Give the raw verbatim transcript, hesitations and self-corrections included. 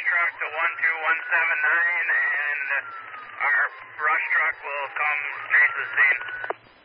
truck to one two one seven nine, and our brush truck will come straight to the scene.